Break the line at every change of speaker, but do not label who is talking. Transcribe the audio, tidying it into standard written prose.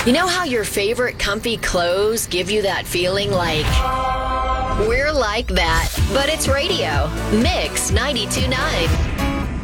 You know how your favorite comfy clothes give you that feeling like we're like that, but it's radio. Mix 92.9.